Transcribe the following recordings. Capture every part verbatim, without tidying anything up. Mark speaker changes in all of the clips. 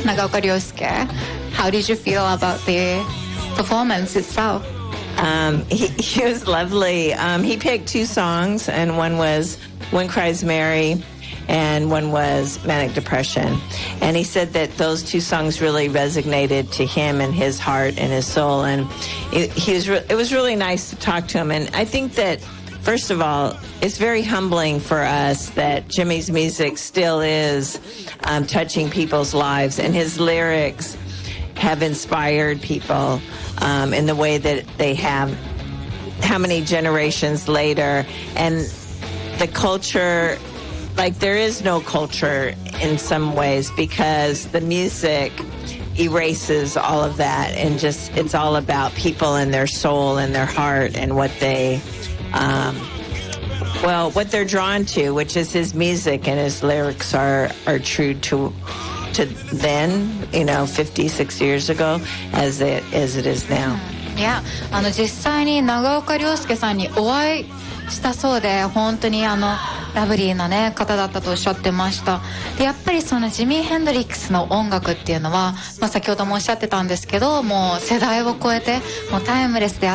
Speaker 1: Nagaoka Ryosuke. How did you feel about the performance itself?
Speaker 2: Um, he, he was lovely. Um, he picked two songs, and one was One Cries Mary, and one was Manic Depression. And he said that those two songs really resonated to him and his heart and his soul. And it, he was re- it was really nice to talk to him. And I think that, first of all, it's very humbling for us that Jimmy's music still is um, touching people's lives, and his lyrics have inspired people um, in the way that they have, how many generations later. And the culture, like there is no culture in some ways, because the music erases all of that, and just it's all about people and their soul and their heart and what they um, well what they're drawn to, which is his music, and his lyrics are are true to to then, you know, fifty, sixty years ago as it as it is now.
Speaker 1: いや、あの実際に長岡亮介さんにお会いしたそうで、本当にあのラブリーなね方だったとおっしゃってました。でやっぱりそのジミー・ヘンドリックスの音楽っていうのは、まあ、先ほどもおっしゃってたんですけど、もう世代を超えてもうタイムレスであって、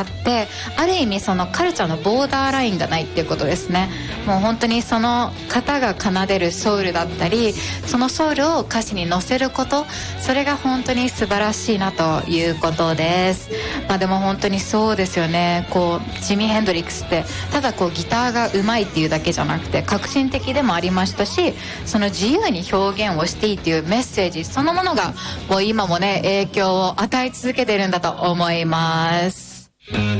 Speaker 1: ある意味そのカルチャーのボーダーラインがないっていうことですね。もう本当にその方が奏でるソウルだったり、そのソウルを歌詞に乗せること、それが本当に素晴らしいなということです。まあでも本当にそうですよね。こうジミー・ヘンドリックスってただこうギターが上手いっていうだけじゃなくて革新的でもありましたし、その自由に表現をしていいっていうメッセージそのものがもう今もね影響を与え続けてるんだと思います。